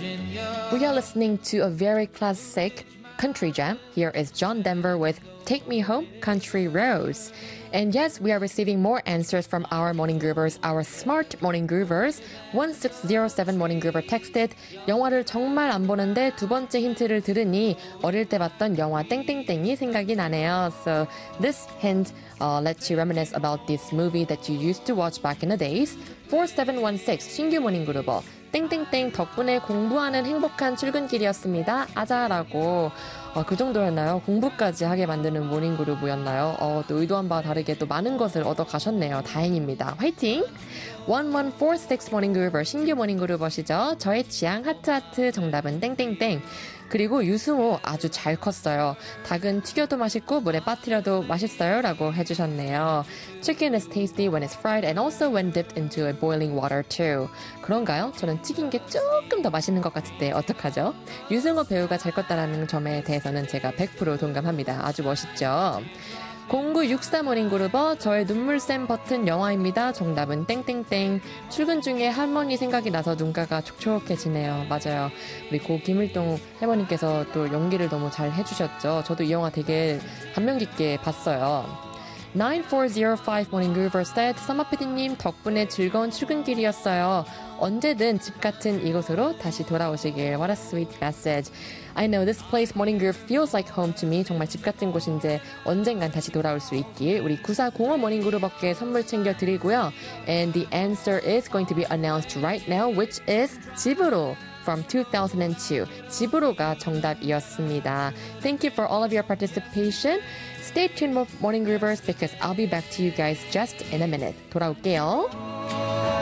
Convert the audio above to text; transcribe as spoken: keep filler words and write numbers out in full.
We are listening to a very classic country jam. Here is John Denver with Take Me Home, Country Roads. And yes, we are receiving more answers from our morning groovers, our smart morning groovers. one six zero seven morning groover texted, 영화를 정말 안 보는데 두 번째 힌트를 들으니 어릴 때 봤던 영화 땡땡땡이 생각이 나네요. So this hint uh, lets you reminisce about this movie that you used to watch back in the days. four seven one six 신규 모닝 그루버. 땡땡땡 덕분에 공부하는 행복한 출근길이었습니다. 아자라고. 아, 그 정도였나요? 공부까지 하게 만드는 모닝그룹이었나요? 어, 또 의도한 바와 다르게 또 많은 것을 얻어가셨네요. 다행입니다. 화이팅! 일일사육 모닝그룹 신규 모닝그룹이시죠? 저의 취향 하트하트 정답은 땡땡땡. 그리고 유승호 아주 잘 컸어요. 닭은 튀겨도 맛있고 물에 빠뜨려도 맛있어요 라고 해주셨네요. Chicken is tasty when it's fried and also when dipped into a boiling water too. 그런가요? 저는 튀긴 게 조금 더 맛있는 것 같은데 어떡하죠? 유승호 배우가 잘 컸다라는 점에 대해서는 제가 백 퍼센트 동감합니다. 아주 멋있죠? 공구육사 모닝그루버 저의 눈물샘 버튼 영화입니다. 정답은 땡땡땡. 출근 중에 할머니 생각이 나서 눈가가 촉촉해지네요. 맞아요. 우리 고 김일동 할머니께서 또 연기를 너무 잘 해주셨죠. 저도 이 영화 되게 감명 깊게 봤어요. 구사공팔 모닝그루버 said, 서머피디님 덕분에 즐거운 출근길이었어요. 언제든 집 같은 이곳으로 다시 돌아오시길. What a sweet message. I know this place morning groove feels like home to me. 정말 집 같은 곳인데 언젠간 다시 돌아올 수 있길. 우리 구사공오 모닝 그룹업계 선물 챙겨드리고요. And the answer is going to be announced right now, which is 집으로. From two thousand two. 집으로가 정답이었습니다. Thank you for all of your participation. Stay tuned, morning groovers, because I'll be back to you guys just in a minute. 돌아올게요.